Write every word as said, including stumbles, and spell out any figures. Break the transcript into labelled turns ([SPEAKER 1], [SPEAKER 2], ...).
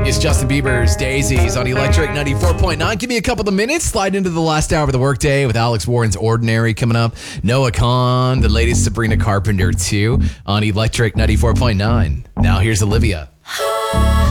[SPEAKER 1] It's Justin Bieber's Daisies on Electric ninety-four point nine. Give me a couple of minutes. Slide into the last hour of the workday with Alex Warren's Ordinary coming up. Noah Kahan, the latest Sabrina Carpenter too on Electric ninety-four point nine. Now here's Olivia.